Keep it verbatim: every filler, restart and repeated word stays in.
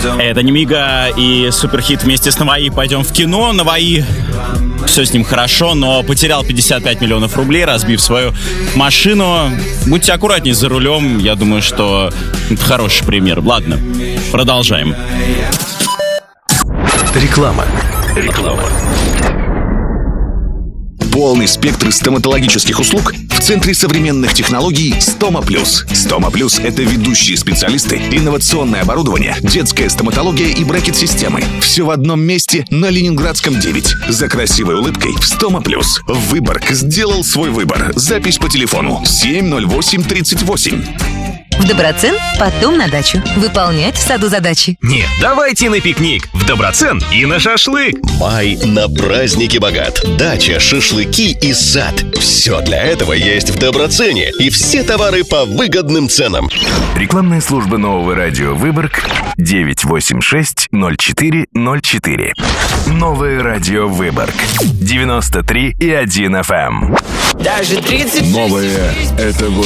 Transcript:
Это Немига и суперхит вместе с Наваи. Пойдем в кино. Наваи, все с ним хорошо, но потерял пятьдесят пять миллионов рублей, разбив свою машину. Будьте аккуратнее за рулем. Я думаю, что это хороший пример. Ладно, продолжаем. Реклама. Реклама. Полный спектр стоматологических услуг в центре современных технологий Стома Плюс. Стома Плюс – это ведущие специалисты, инновационное оборудование, детская стоматология и брекет-системы. Все в одном месте на Ленинградском девять. За красивой улыбкой в Стома Плюс. Выборг сделал свой выбор. Запись по телефону семь ноль восемь тридцать восемь. В Доброцен, потом на дачу. Выполнять в саду задачи. Нет, давайте на пикник. В Доброцен и на шашлык. Май на праздники богат. Дача, шашлыки и сад. Все для этого есть в Доброцене. И все товары по выгодным ценам. Рекламная служба нового радио Выборг девять восемь шесть ноль четыре ноль четыре. Новое радио Выборг девяносто три и один эф эм. Даже тридцать Новое — это